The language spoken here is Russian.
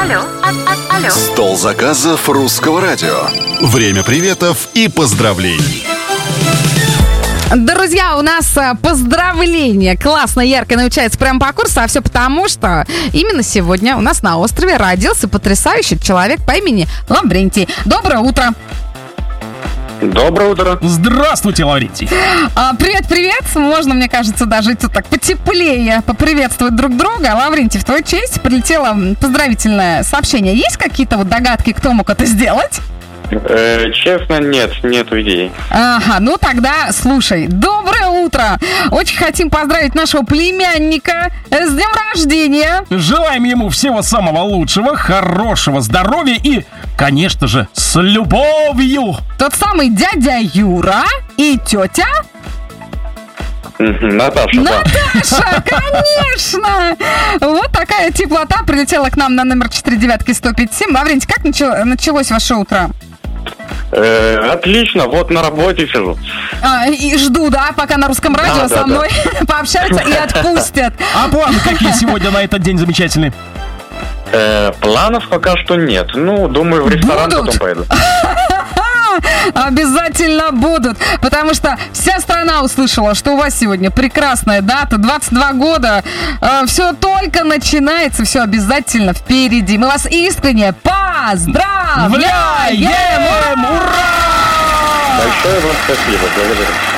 Алло. Стол заказов русского радио. Время приветов и поздравлений. Друзья, у нас поздравление. Классно, ярко научается прямо по курсу. А все потому, что именно сегодня у нас на острове родился потрясающий человек по имени Лаврентий. Доброе утро. Доброе утро. Здравствуйте, Лаврентий. Привет. Можно, мне кажется, даже так потеплее поприветствовать друг друга. Лаврентий, в твою честь прилетело поздравительное сообщение. Есть какие-то догадки, кто мог это сделать? Честно, нету идей. Ага, ну тогда слушай. Доброе утро! Очень хотим поздравить нашего племянника с днем рождения. Желаем ему всего самого лучшего, хорошего здоровья и, конечно же, с любовью. Тот самый дядя Юра и тетя... Наташа, да. Наташа, конечно! Вот такая теплота прилетела к нам на номер 49105.7. Лаврентий, как началось ваше утро? Отлично, вот на работе сижу. И жду, да, пока на русском радио со мной пообщаются и отпустят. А планы какие сегодня на этот день замечательные? Планов пока что нет. Ну, думаю, в ресторан Будут? потом поеду. Обязательно будут, потому что вся страна услышала, что у вас сегодня прекрасная дата, 22 года, все только начинается, все обязательно впереди. Мы вас искренне поздравляем! Ура! Большое вам спасибо, благодарю.